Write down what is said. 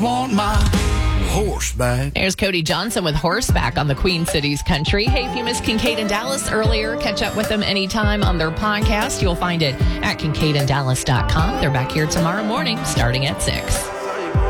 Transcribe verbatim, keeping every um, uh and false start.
Want my horseback. There's Cody Johnson with Horseback on the Queen Cities Country. Hey, if you missed Kincaid and Dallas earlier, catch up with them anytime on their podcast. You'll find it at kincaid and dallas dot com. They're back here tomorrow morning starting at six.